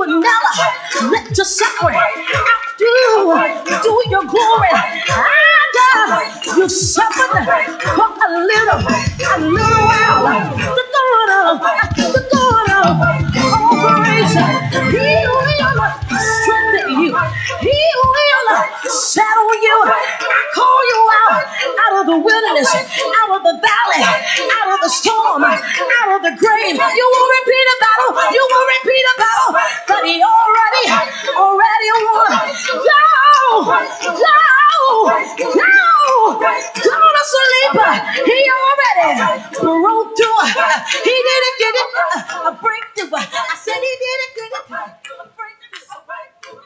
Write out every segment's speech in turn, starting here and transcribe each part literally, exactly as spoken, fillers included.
would never let your suffering outdo do your glory. And uh, you suffered for a little, a little while. The God of, the God of all grace, He will strengthen you. He will settle you. I call you out, out of the wilderness, out of the valley, out of the storm, out of the grave. You will repeat a battle. You will repeat a battle, but He already, already won. Go, go, go, go to sleep. He already broke through. He did it, did it, a breakthrough. I said He did it, did it, a breakthrough.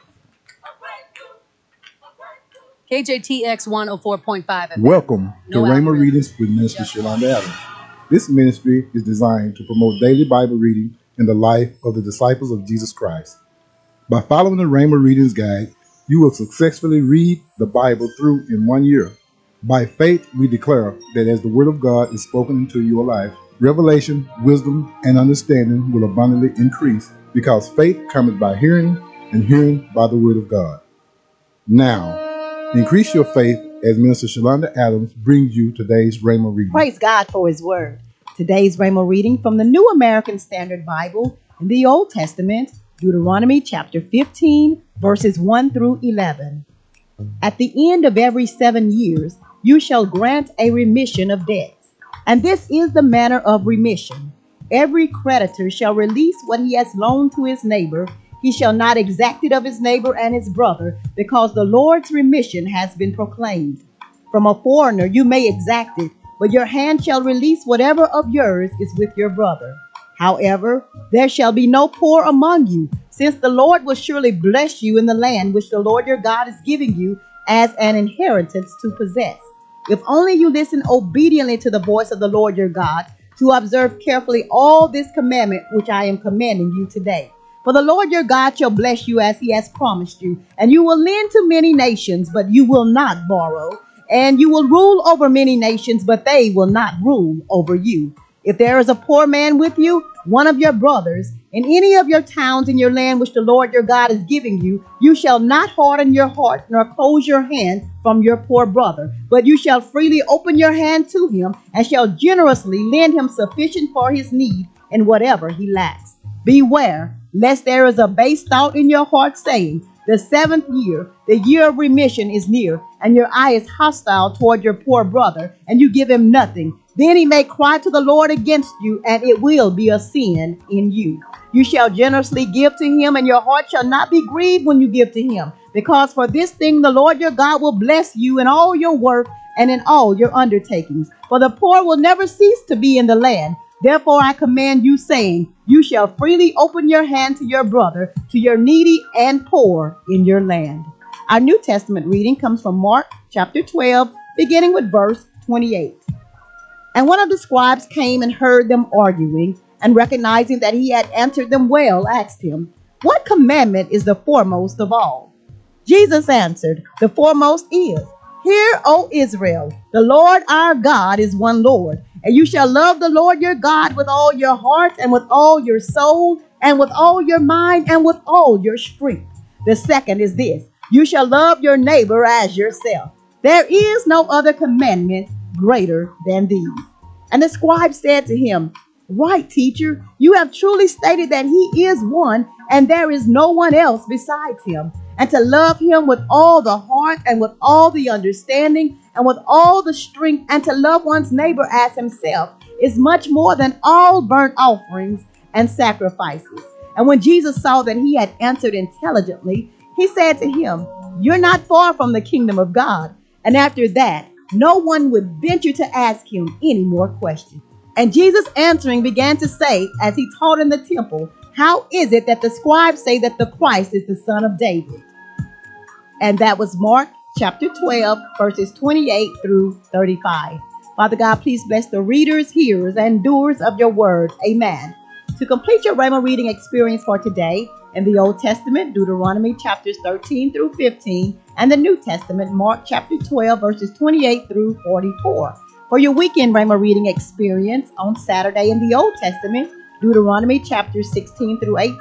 K J T X one oh four point five. Welcome to No Rhema algorithm. Readings with Minister Shalonda Adams. This ministry is designed to promote daily Bible reading in the life of the disciples of Jesus Christ. By following the Rhema Readings Guide, you will successfully read the Bible through in one year. By faith, we declare that as the Word of God is spoken into your life, revelation, wisdom, and understanding will abundantly increase, because faith cometh by hearing, and hearing by the Word of God. Now, increase your faith as Minister Shalonda Adams brings you today's Rhema reading. Praise God for His Word. Today's Rhema reading from the New American Standard Bible in the Old Testament, Deuteronomy chapter fifteen, verses one through eleven. At the end of every seven years, you shall grant a remission of debts. And this is the manner of remission. Every creditor shall release what he has loaned to his neighbor. He shall not exact it of his neighbor and his brother, because the Lord's remission has been proclaimed. From a foreigner you may exact it, but your hand shall release whatever of yours is with your brother. However, there shall be no poor among you, since the Lord will surely bless you in the land which the Lord your God is giving you as an inheritance to possess. If only you listen obediently to the voice of the Lord your God, to observe carefully all this commandment which I am commanding you today. For the Lord your God shall bless you as He has promised you, and you will lend to many nations, but you will not borrow. And you will rule over many nations, but they will not rule over you. If there is a poor man with you, one of your brothers, in any of your towns in your land which the Lord your God is giving you, you shall not harden your heart, nor close your hand from your poor brother, but you shall freely open your hand to him, and shall generously lend him sufficient for his need in whatever he lacks. Beware, lest there is a base thought in your heart, saying, the seventh year, the year of remission is near, and your eye is hostile toward your poor brother, and you give him nothing. Then he may cry to the Lord against you, and it will be a sin in you. You shall generously give to him, and your heart shall not be grieved when you give to him, because for this thing the Lord your God will bless you in all your work and in all your undertakings. For the poor will never cease to be in the land. Therefore I command you, saying, you shall freely open your hand to your brother, to your needy and poor in your land. Our New Testament reading comes from Mark chapter twelve, beginning with verse twenty-eight. And one of the scribes came and heard them arguing, and recognizing that he had answered them well, asked him, what commandment is the foremost of all? Jesus answered, the foremost is, hear, O Israel, the Lord our God is one Lord. And you shall love the Lord your God with all your heart, and with all your soul, and with all your mind, and with all your strength. The second is this, you shall love your neighbor as yourself. There is no other commandment greater than these. And the scribe said to him, right, teacher, you have truly stated that he is one, and there is no one else besides him. And to love him with all the heart, and with all the understanding, and with all the strength, and to love one's neighbor as himself is much more than all burnt offerings and sacrifices. And when Jesus saw that he had answered intelligently, he said to him, you're not far from the kingdom of God. And after that, no one would venture to ask him any more questions. And Jesus answering began to say, as he taught in the temple, how is it that the scribes say that the Christ is the son of David? And that was Mark chapter twelve, verses twenty-eight through thirty-five. Father God, please bless the readers, hearers, and doers of your word. Amen. To complete your Rhema reading experience for today, in the Old Testament, Deuteronomy chapters thirteen through fifteen, and the New Testament, Mark chapter twelve, verses twenty-eight through forty-four. For your weekend Rhema reading experience on Saturday in the Old Testament, Deuteronomy chapters sixteen through eighteen,